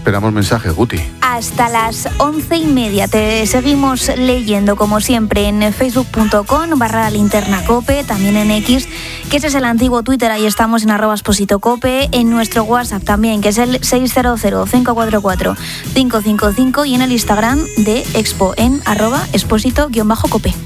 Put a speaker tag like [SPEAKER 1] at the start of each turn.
[SPEAKER 1] esperamos mensajes, Guti.
[SPEAKER 2] Hasta las 11:30. Te seguimos leyendo, como siempre, en facebook.com/linternacope, también en X, que ese es el antiguo Twitter, ahí estamos en @expositocope, en nuestro WhatsApp también, que es el 600-544-555, y en el Instagram de Expo en @exposito-cope.